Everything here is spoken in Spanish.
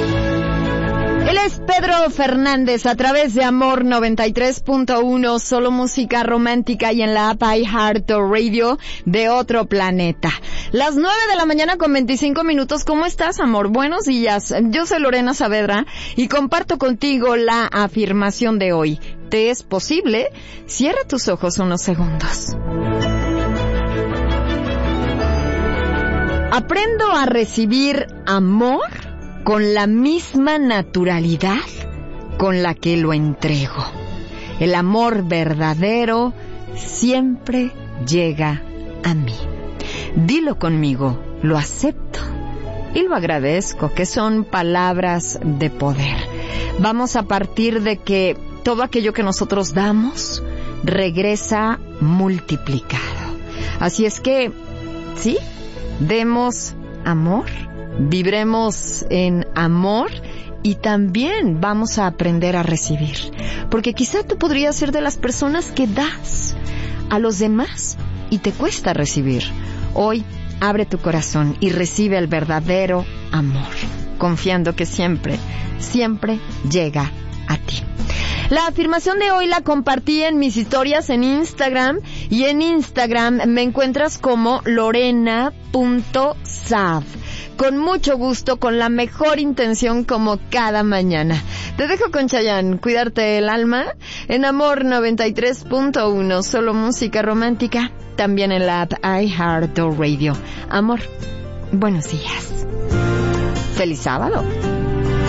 Él es Pedro Fernández a través de Amor 93.1, solo música romántica, y en la app iHeartRadio de otro planeta. Las 9 de la mañana con 25 minutos. ¿Cómo estás, amor? Buenos días. Yo soy Lorena Saavedra y comparto contigo la afirmación de hoy. ¿Te es posible? Cierra tus ojos unos segundos. Aprendo a recibir amor con la misma naturalidad con la que lo entrego. El amor verdadero siempre llega a mí. Dilo conmigo, lo acepto y lo agradezco, que son palabras de poder. Vamos a partir de que todo aquello que nosotros damos regresa multiplicado. Así es que, sí, demos amor, vibremos en amor y también vamos a aprender a recibir. Porque quizá tú podrías ser de las personas que das a los demás y te cuesta recibir. Hoy, abre tu corazón y recibe el verdadero amor, confiando que siempre, siempre llega a ti. La afirmación de hoy la compartí en mis historias en Instagram, y en Instagram me encuentras como lorena.sav. Con mucho gusto, con la mejor intención, como cada mañana. Te dejo con Chayanne, Cuidarte el alma, en Amor 93.1, solo música romántica, también en la app iHeartRadio. Amor, buenos días. ¡Feliz sábado!